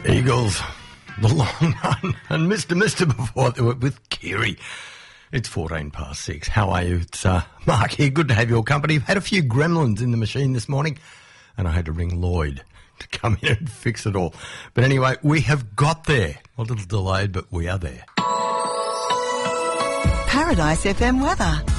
Eagles, The Long Run, and Mr. before they were with Kiri. It's 6:14. How are you? It's Mark here. Good to have your company. I've had a few gremlins in the machine this morning, and I had to ring Lloyd to come in and fix it all. But anyway, we have got there. A little delayed, but we are there. Paradise FM weather.